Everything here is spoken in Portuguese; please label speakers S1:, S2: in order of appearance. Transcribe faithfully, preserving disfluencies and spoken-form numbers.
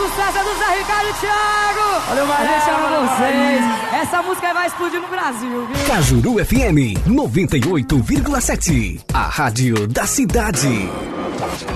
S1: sucesso é do Zé Ricardo e Thiago.
S2: Valeu, Maria.
S1: A gente ama vocês. Essa música vai explodir no Brasil, viu?
S3: Cajuru F M noventa e oito vírgula sete, a rádio da cidade.